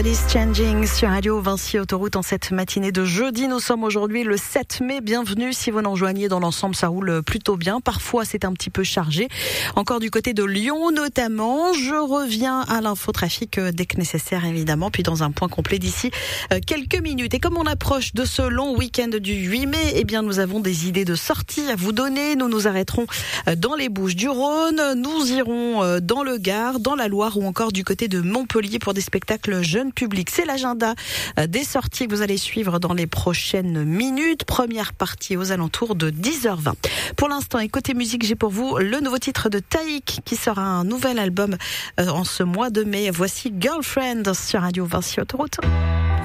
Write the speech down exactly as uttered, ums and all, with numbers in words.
Is Changing sur Radio Vinci Autoroute en cette matinée de jeudi. Nous sommes aujourd'hui le sept mai. Bienvenue si vous nous rejoignez. Dans l'ensemble, ça roule plutôt bien. Parfois, c'est un petit peu chargé. Encore du côté de Lyon, notamment. Je reviens à l'infotrafic dès que nécessaire, évidemment. Puis dans un point complet d'ici quelques minutes. Et comme on approche de ce long week-end du huit mai, eh bien, nous avons des idées de sortie à vous donner. Nous nous arrêterons dans les Bouches-du-Rhône. Nous irons dans le Gard, dans la Loire ou encore du côté de Montpellier pour des spectacles jeunes public. C'est l'agenda des sorties que vous allez suivre dans les prochaines minutes. Première partie aux alentours de dix heures vingt. Pour l'instant, et côté musique, j'ai pour vous le nouveau titre de Taïk qui sera un nouvel album en ce mois de mai. Voici Girlfriend sur Radio Vinci Autoroute.